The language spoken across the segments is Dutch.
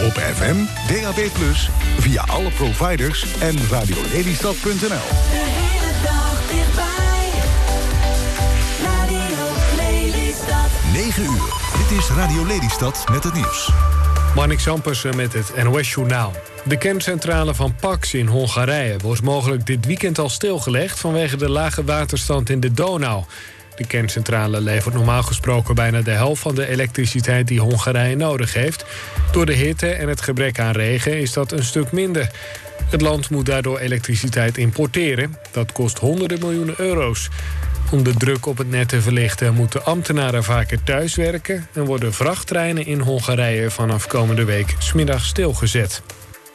Op FM, DAB+, via alle providers en radiolelystad.nl. De hele dag dichtbij. Radio Lelystad. 9 uur. Dit is Radio Lelystad met het nieuws. Marnik Zampersen met het NOS-journaal. De kerncentrale van Paks in Hongarije wordt mogelijk dit weekend al stilgelegd vanwege de lage waterstand in de Donau. De kerncentrale levert normaal gesproken bijna de helft van de elektriciteit die Hongarije nodig heeft. Door de hitte en het gebrek aan regen is dat een stuk minder. Het land moet daardoor elektriciteit importeren. Dat kost honderden miljoenen euro's. Om de druk op het net te verlichten moeten ambtenaren vaker thuiswerken en worden vrachttreinen in Hongarije vanaf komende week 's middags stilgezet.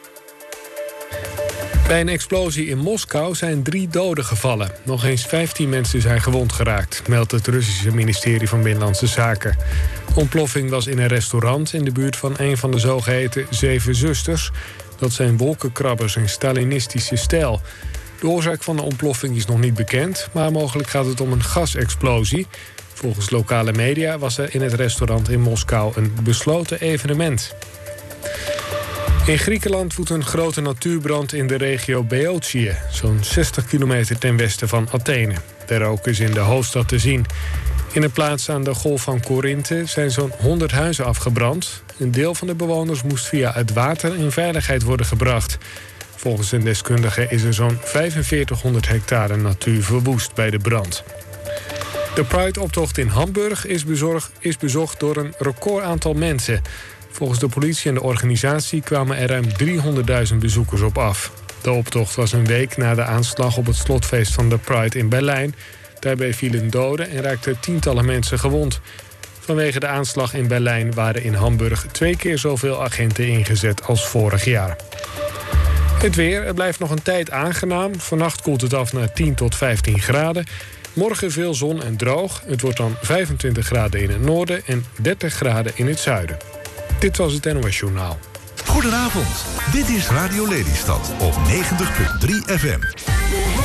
Bij een explosie in Moskou zijn 3 doden gevallen. Nog eens 15 mensen zijn gewond geraakt, meldt het Russische ministerie van Binnenlandse Zaken. De ontploffing was in een restaurant in de buurt van een van de zogeheten 7 zusters. Dat zijn wolkenkrabbers in Stalinistische stijl. De oorzaak van de ontploffing is nog niet bekend, maar mogelijk gaat het om een gasexplosie. Volgens lokale media was er in het restaurant in Moskou een besloten evenement. In Griekenland woedt een grote natuurbrand in de regio Boeotië, zo'n 60 kilometer ten westen van Athene. De rook is in de hoofdstad te zien. In een plaats aan de golf van Korinthe zijn zo'n 100 huizen afgebrand. Een deel van de bewoners moest via het water in veiligheid worden gebracht. Volgens een deskundige is er zo'n 4500 hectare natuur verwoest bij de brand. De Pride-optocht in Hamburg is bezocht door een record aantal mensen. Volgens de politie en de organisatie kwamen er ruim 300.000 bezoekers op af. De optocht was een week na de aanslag op het slotfeest van de Pride in Berlijn. Daarbij vielen doden en raakten tientallen mensen gewond. Vanwege de aanslag in Berlijn waren in Hamburg 2 keer zoveel agenten ingezet als vorig jaar. Het weer, het blijft nog een tijd aangenaam. Vannacht koelt het af naar 10 tot 15 graden. Morgen veel zon en droog. Het wordt dan 25 graden in het noorden en 30 graden in het zuiden. Dit was het NOS Journaal. Goedenavond, dit is Radio Lelystad op 90.3 FM.